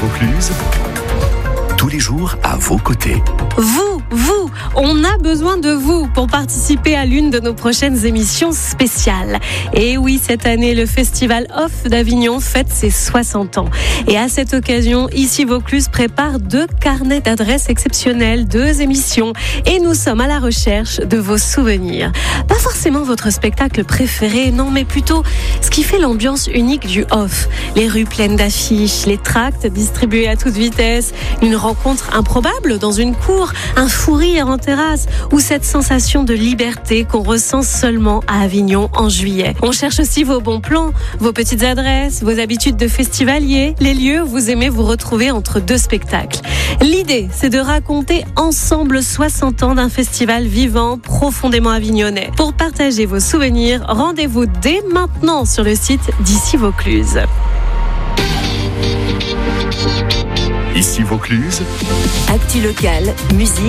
Vaucluse, tous les jours à vos côtés. Vous, on a besoin de vous pour participer à l'une de nos prochaines émissions spéciales. Et oui, cette année, le Festival Off d'Avignon fête ses 60 ans. Et à cette occasion, Ici Vaucluse prépare 2 carnets d'adresses exceptionnels, 2 émissions. Et nous sommes à la recherche de vos souvenirs. Pas forcément votre spectacle préféré, non, mais plutôt ce qui fait l'ambiance unique du Off. Les rues pleines d'affiches, les tracts distribués à toute vitesse, une rencontre improbable dans une cour, un fou rire en terrasse ou cette sensation de liberté qu'on ressent seulement à Avignon en juillet. On cherche aussi vos bons plans, vos petites adresses, vos habitudes de festivalier, les lieux où vous aimez vous retrouver entre 2 spectacles. L'idée, c'est de raconter ensemble 60 ans d'un festival vivant, profondément avignonnais. Pour partager vos souvenirs, rendez-vous dès maintenant sur le site d'Ici Vaucluse. Ici Vaucluse, Actu locale, musique